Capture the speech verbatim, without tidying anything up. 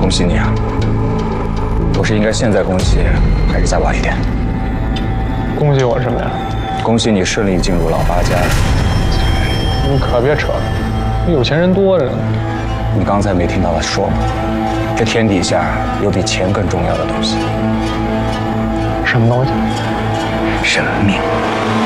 恭喜你啊！我是应该现在恭喜，还是再晚一点？ 恭喜我什么呀？ 恭喜你顺利进入老八家。 你可别扯了，有钱人多着呢。 你刚才没听到他说吗？这天底下有比钱更重要的东西。 什么东西？ 生命。